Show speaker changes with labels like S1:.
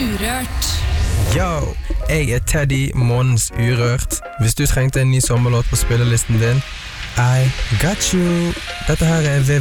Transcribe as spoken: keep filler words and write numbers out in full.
S1: Urørt.
S2: Yo, jeg er Teddy Mons Urørt. Hvis du trengte en ny sommerlåt på spillelisten din, I got you. Dette her er